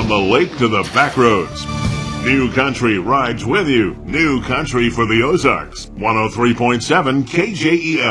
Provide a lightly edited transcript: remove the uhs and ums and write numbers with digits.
From the lake to the back roads, New Country rides with you. New Country for the Ozarks. 103.7 KJEL.